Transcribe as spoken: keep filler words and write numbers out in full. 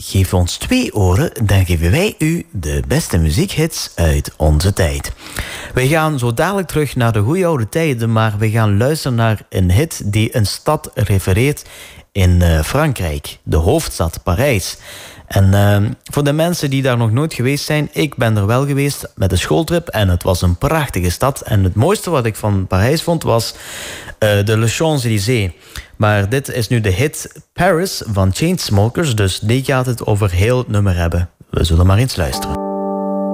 geef ons twee oren, dan geven wij u de beste muziekhits uit onze tijd. We gaan zo dadelijk terug naar de goede oude tijden, maar we gaan luisteren naar een hit die een stad refereert in uh, Frankrijk, de hoofdstad Parijs. En uh, voor de mensen die daar nog nooit geweest zijn, ik ben er wel geweest met de schooltrip en het was een prachtige stad. En het mooiste wat ik van Parijs vond was uh, de Le Champs-Élysées. Maar dit is nu de hit Paris van Chainsmokers, dus die gaat het over heel het nummer hebben. We zullen maar eens luisteren.